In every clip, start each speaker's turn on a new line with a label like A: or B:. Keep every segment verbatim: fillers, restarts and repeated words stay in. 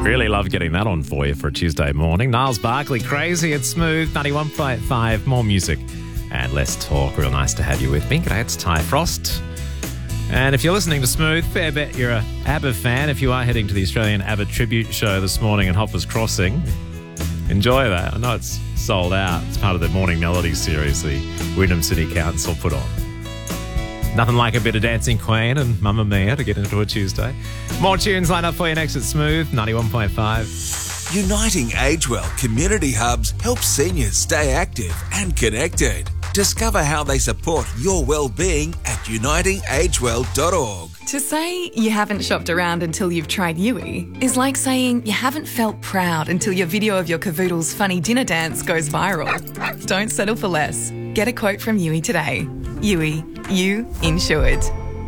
A: Really love getting that on for you for a Tuesday morning. Niles Barkley, Crazy, it's Smooth, ninety-one point five, more music and less talk. Real nice to have you with me. G'day, it's Ty Frost. And if you're listening to Smooth, fair bet you're a ABBA fan. If you are heading to the Australian ABBA tribute show this morning in Hoppers Crossing, enjoy that. I know it's sold out. It's part of the Morning Melody series the Wyndham City Council put on. Nothing like a bit of Dancing Queen and Mamma Mia to get into a Tuesday. More tunes lined up for you next at Smooth, ninety-one point five.
B: Uniting Agewell Community Hubs helps seniors stay active and connected. Discover how they support your well-being at uniting agewell dot org.
C: To say you haven't shopped around until you've tried Yui is like saying you haven't felt proud until your video of your cavoodle's funny dinner dance goes viral. Don't settle for less. Get a quote from Yui today. Yui, you insured.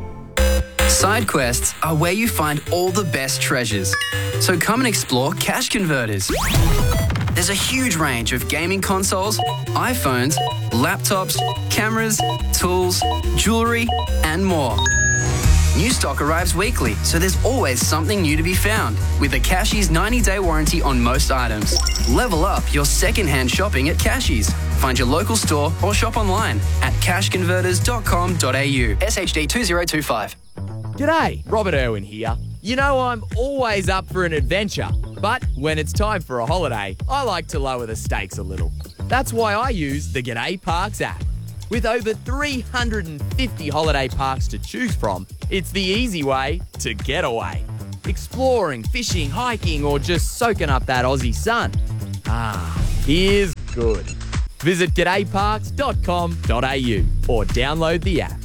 D: Side quests are where you find all the best treasures. So come and explore Cash Converters. There's a huge range of gaming consoles, iPhones, laptops, cameras, tools, jewellery, and more. New stock arrives weekly, so there's always something new to be found. With a Cashies ninety-day warranty on most items. Level up your second-hand shopping at Cashies. Find your local store or shop online at cash converters dot com dot a u. S H D two zero two five.
E: G'day, Robert Irwin here. You know I'm always up for an adventure, but when it's time for a holiday, I like to lower the stakes a little. That's why I use the G'day Parks app. With over three hundred fifty holiday parks to choose from, it's the easy way to get away. Exploring, fishing, hiking, or just soaking up that Aussie sun. Ah, here's good. Visit g'day parks dot com dot a u or download the app.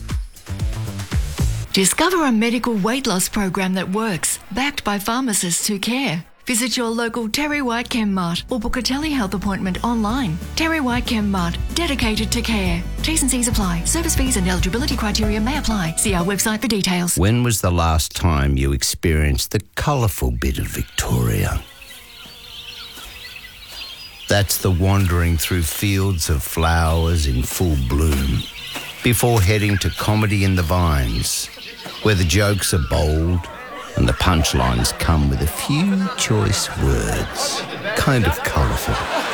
F: Discover a medical weight loss program that works, backed by pharmacists who care. Visit your local Terry White Chem Mart or book a telehealth appointment online. Terry White Chem Mart, dedicated to care. T's and C's apply. Service fees and eligibility criteria may apply. See our website for details.
G: When was the last time you experienced the colourful bit of Victoria? That's the wandering through fields of flowers in full bloom before heading to Comedy in the Vines, where the jokes are bold and the punchlines come with a few choice words, kind of colourful.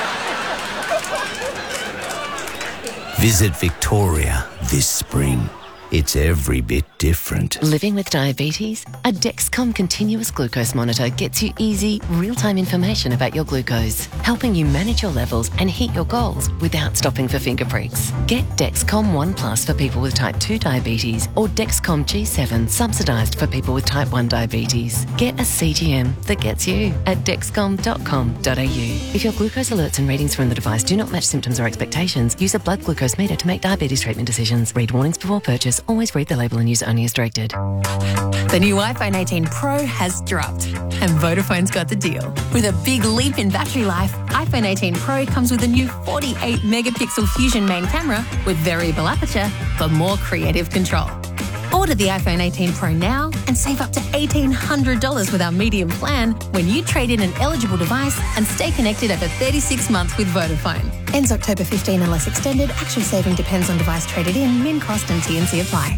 G: Visit Victoria this spring. It's every bit different.
H: Living with diabetes? A Dexcom continuous glucose monitor gets you easy, real-time information about your glucose, helping you manage your levels and hit your goals without stopping for finger pricks. Get Dexcom One Plus for people with type two diabetes or Dexcom G seven subsidised for people with type one diabetes. Get a C G M that gets you at dexcom dot com dot a u. If your glucose alerts and readings from the device do not match symptoms or expectations, use a blood glucose meter to make diabetes treatment decisions. Read warnings before purchase. Always read the label and use only as directed.
I: The new iPhone eighteen Pro has dropped, and Vodafone's got the deal. With a big leap in battery life, iPhone eighteen Pro comes with a new forty-eight megapixel Fusion main camera with variable aperture for more creative control. Order the iPhone eighteen Pro now and save up to eighteen hundred dollars with our medium plan when you trade in an eligible device and stay connected over thirty-six months with Vodafone. Ends October fifteenth unless extended. Actual saving depends on device traded in. Min cost and T and C apply.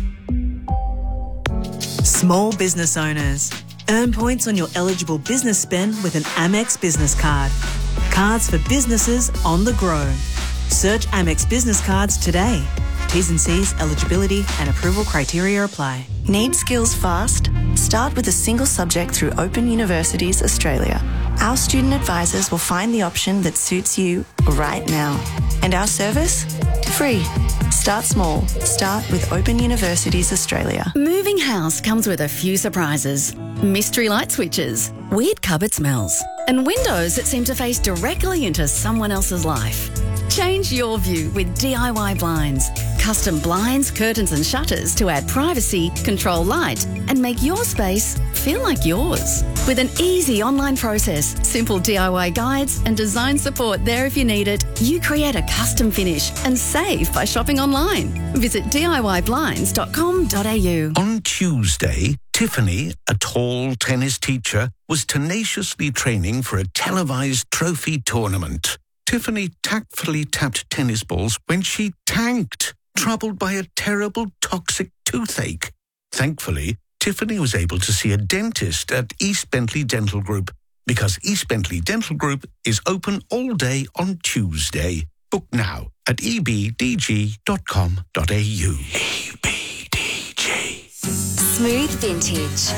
J: Small business owners. Earn points on your eligible business spend with an Amex business card. Cards for businesses on the grow. Search Amex Business Cards today. T's and C's, eligibility and approval criteria apply.
K: Need skills fast? Start with a single subject through Open Universities Australia. Our student advisors will find the option that suits you right now. And our service? Free. Start small. Start with Open Universities Australia.
L: Moving house comes with a few surprises. Mystery light switches, weird cupboard smells, and windows that seem to face directly into someone else's life. Change your view with D I Y blinds. Custom blinds, curtains and shutters to add privacy, control light and make your space feel like yours. With an easy online process, simple D I Y guides and design support there if you need it, you create a custom finish and save by shopping online. Visit D I Y blinds dot com dot a u.
M: On Tuesday, Tiffany, a tall tennis teacher, was tenaciously training for a televised trophy tournament. Tiffany tactfully tapped tennis balls when she tanked, troubled by a terrible toxic toothache. Thankfully, Tiffany was able to see a dentist at East Bentley Dental Group because East Bentley Dental Group is open all day on Tuesday. Book now at e b d g dot com dot a u. E B D G.
N: Smooth Vintage.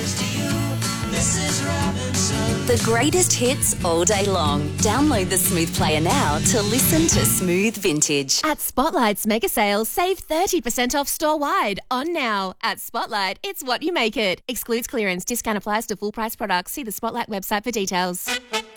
N: The greatest hits all day long. Download the Smooth Player now to listen to Smooth Vintage.
O: At Spotlight's mega sale, save thirty percent off store-wide. On now. At Spotlight, it's what you make it. Excludes clearance. Discount applies to full price products. See the Spotlight website for details.